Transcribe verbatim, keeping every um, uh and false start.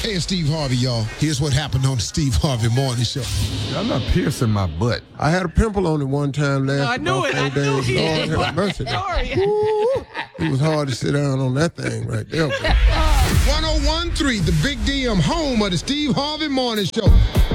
Hey, it's Steve Harvey, y'all. Here's what happened on the Steve Harvey Morning Show. I'm not piercing my butt. I had a pimple on it one time last No, I knew it. I days. knew he Lord had have mercy. Sorry. It was hard to sit down on that thing right there. one oh one point three, the Big D M, home of the Steve Harvey Morning Show.